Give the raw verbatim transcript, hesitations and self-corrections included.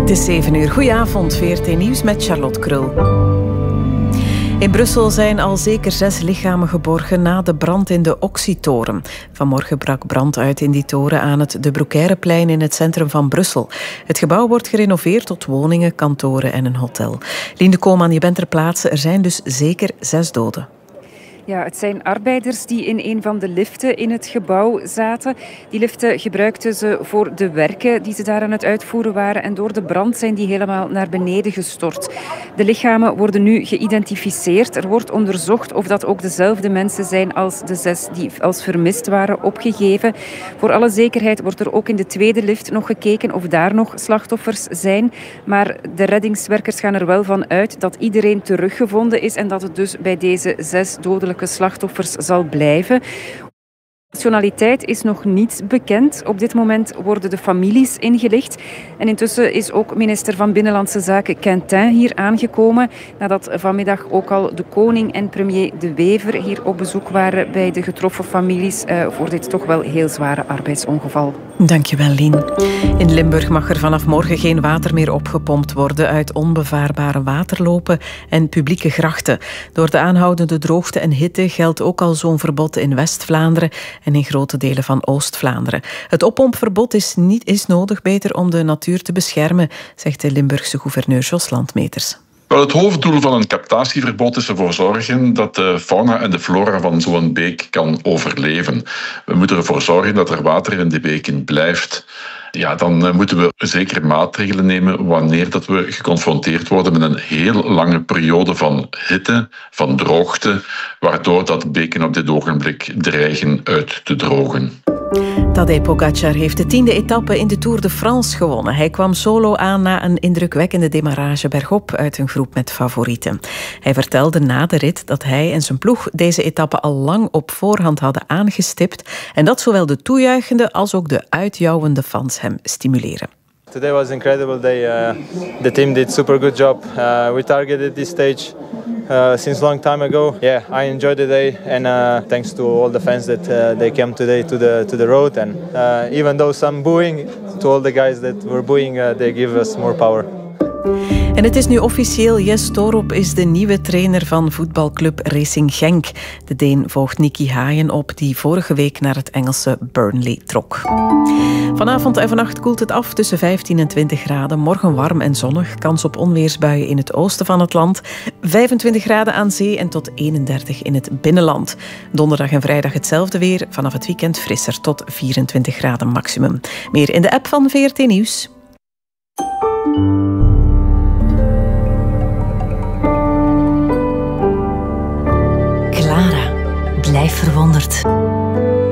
Het is zeven uur. Goedenavond, V R T Nieuws met Charlotte Krul. In Brussel zijn al zeker zes lichamen geborgen na de brand in de Oxy-toren. Vanmorgen brak brand uit in die toren aan het De Broekeireplein in het centrum van Brussel. Het gebouw wordt gerenoveerd tot woningen, kantoren en een hotel. Lien de Kooman, je bent ter plaatse. Er zijn dus zeker zes doden. Ja, het zijn arbeiders die in een van de liften in het gebouw zaten. Die liften gebruikten ze voor de werken die ze daar aan het uitvoeren waren. En door de brand zijn die helemaal naar beneden gestort. De lichamen worden nu geïdentificeerd. Er wordt onderzocht of dat ook dezelfde mensen zijn als de zes die als vermist waren opgegeven. Voor alle zekerheid wordt er ook in de tweede lift nog gekeken of daar nog slachtoffers zijn. Maar de reddingswerkers gaan er wel van uit dat iedereen teruggevonden is en dat het dus bij deze zes dodelijke slachtoffers zal blijven. Nationaliteit is nog niet bekend. Op dit moment worden de families ingelicht. En intussen is ook minister van Binnenlandse Zaken Quentin hier aangekomen, nadat vanmiddag ook al de koning en premier De Wever hier op bezoek waren bij de getroffen families uh, voor dit toch wel heel zware arbeidsongeval. Dankjewel, Lien. In Limburg mag er vanaf morgen geen water meer opgepompt worden uit onbevaarbare waterlopen en publieke grachten. Door de aanhoudende droogte en hitte geldt ook al zo'n verbod in West-Vlaanderen en in grote delen van Oost-Vlaanderen. Het oppompverbod is niet is nodig beter om de natuur te beschermen, zegt de Limburgse gouverneur Jos Landmeters. Wel, het hoofddoel van een captatieverbod is ervoor zorgen dat de fauna en de flora van zo'n beek kan overleven. We moeten ervoor zorgen dat er water in de beken blijft. Ja, dan moeten we zeker maatregelen nemen wanneer dat we geconfronteerd worden met een heel lange periode van hitte, van droogte, waardoor dat beken op dit ogenblik dreigen uit te drogen. Tadej Pogacar heeft de tiende etappe in de Tour de France gewonnen. Hij kwam solo aan na een indrukwekkende demarrage bergop uit een groep met favorieten. Hij vertelde na de rit dat hij en zijn ploeg deze etappe al lang op voorhand hadden aangestipt en dat zowel de toejuichende als ook de uitjouwende fans hem stimuleren. Today was an incredible day. Uh, the team did super good job. Uh, we targeted this stage uh, since long time ago. Yeah, I enjoyed the day, and uh, thanks to all the fans that uh, they came today to the to the road. And uh, even though some booing, to all the guys that were booing, uh, they give us more power. En het is nu officieel, Jes Torup is de nieuwe trainer van voetbalclub Racing Genk. De Deen volgt Nicky Haaien op, die vorige week naar het Engelse Burnley trok. Vanavond en vannacht koelt het af tussen vijftien en twintig graden. Morgen warm en zonnig, kans op onweersbuien in het oosten van het land. vijfentwintig graden aan zee en tot eenendertig in het binnenland. Donderdag en vrijdag hetzelfde weer, vanaf het weekend frisser tot vierentwintig graden maximum. Meer in de app van V R T Nieuws. Blijf verwonderd.